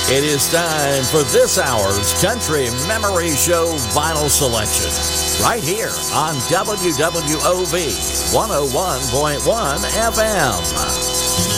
It is time for this hour's Country Memory Show Vinyl Selection, right here on WWOV 101.1 FM.